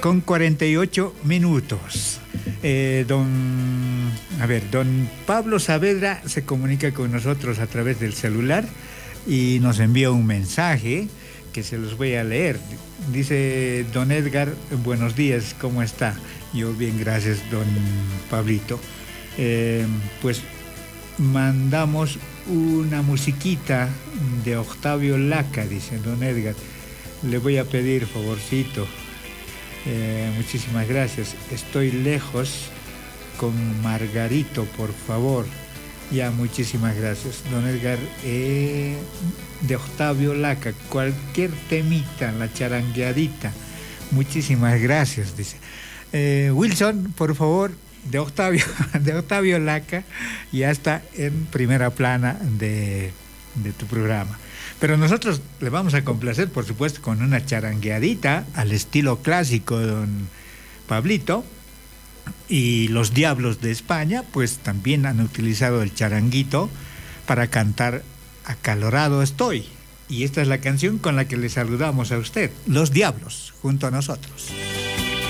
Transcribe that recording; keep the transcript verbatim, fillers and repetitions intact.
con cuarenta y ocho minutos. Eh, don, a ver, don Pablo Saavedra se comunica con nosotros a través del celular y nos envía un mensaje que se los voy a leer. Dice don Edgar, buenos días, ¿cómo está? Yo bien, gracias, don Pablito. Eh, pues mandamos una musiquita de Octavio Laca, dice don Edgar. Le voy a pedir favorcito. Eh, muchísimas gracias. Estoy lejos con Margarito, por favor. Ya, muchísimas gracias, don Edgar. Eh, de Octavio Laca, cualquier temita, la charangueadita. Muchísimas gracias, dice. Eh, Wilson, por favor, de Octavio, de Octavio Laca, ya está en primera plana de, de tu programa. Pero nosotros le vamos a complacer, por supuesto, con una charangueadita al estilo clásico de don Pablito. Y los Diablos de España, pues también han utilizado el charanguito para cantar Acalorado estoy. Y esta es la canción con la que le saludamos a usted, Los Diablos, junto a nosotros.